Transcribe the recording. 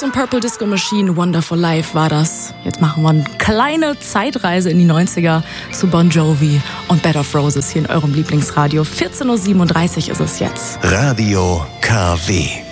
Birds und Purple Disco Machine, Wonderful Life war das. Jetzt machen wir eine kleine Zeitreise in die 90er zu Bon Jovi und Bed of Roses hier in eurem Lieblingsradio. 14:37 Uhr ist es jetzt. Radio KW.